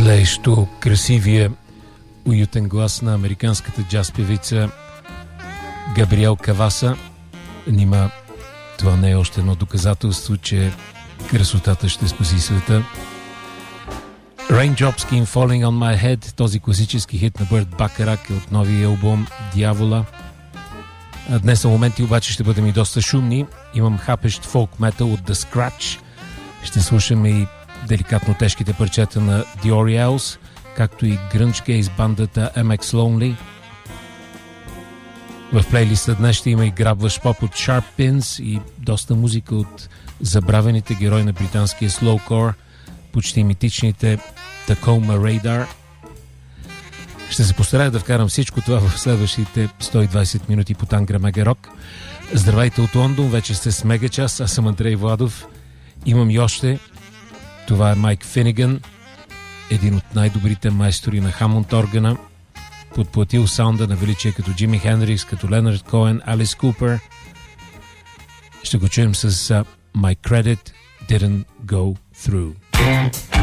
Впечатляващо красивия, уютен глас на американската джаз певица Габриел Каваса. Нима това не е още едно доказателство, че красотата ще спаси света. Raindrops Keep Falling on My Head, този класически хит на Бърт Бакарак е от новия албум Дявола. Днес на моменти обаче ще бъдем и доста шумни. Имам хапещ фолк метал от The Scratch. Ще слушаме и деликатно тежките парчета на The Orioles, както и грънч кейс бандата MX Lonely. В плейлиста днес ще има и грабващ поп от Sharp Pins и доста музика от забравените герои на британския слоукор, почти митичните Tacoma Radar. Ще се постарая да вкарам всичко това в следващите 120 минути по Тангра Мега Рок. Здравейте от Лондон, вече сте с Мега час, аз съм Андрей Владов. Имам и още. Това е Майк Финиган, един от най-добрите майстори на Хамонд органа, подплатил саунда на величие като Джими Хендрикс, като Ленард Коен, Алис Купер. Ще го чуем с My Credit Didn't Go Through.